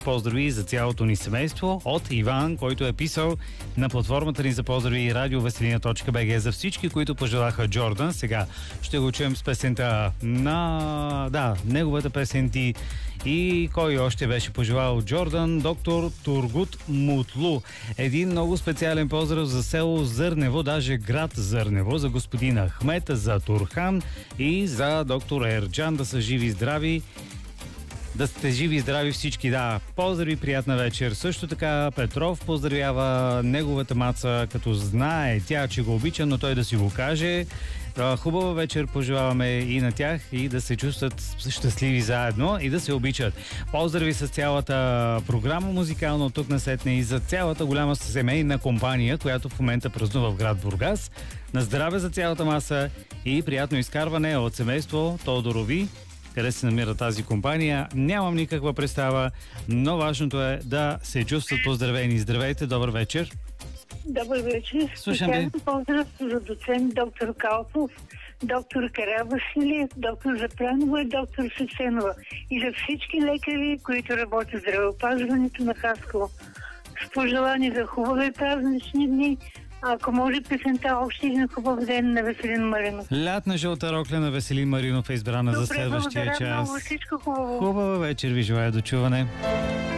Поздрави за цялото ни семейство от Иван, който е писал на платформата ни за поздрави radioveselina.bg за всички, които пожелаха Джордан. Сега ще го чуем с песента на... неговата песен ти. И кой още беше пожелал Джордан? Доктор Тургут Мутлу. Един много специален поздрав за село Зърнево, даже град Зърнево, за господин Ахмет, за Турхан и за доктор Ерджан. Да са живи и здрави. Да сте живи и здрави всички, да. Поздрави, приятна вечер. Също така Петров поздравява неговата маца, като знае тя, че го обича, но той да си го каже. Хубава вечер пожелаваме и на тях и да се чувстват щастливи заедно и да се обичат. Поздрави с цялата програма музикално от тук насетне и за цялата голяма семейна компания, която в момента празнува в град Бургас. На здраве за цялата маса и приятно изкарване от семейство Тодорови. Къде се намира тази компания, нямам никаква представа, но важното е да се чувстват поздравени. Здравейте, добър вечер. Добър вечер. Слушам ви. Поздрав за доцент доктор Калпов, доктор Каравасилев, доктор Запранова и доктор Сесенова. И за всички лекари, които работят в здравеопазването на Хасково. С пожелание за хубави празнични дни. Ако може песента още един хубав ден на Веселин Маринов. Лятна жълта рокля на Веселин Маринов е избрана за следващия час. Много, всичко хубаво. Хубава вечер ви желая, до чуване.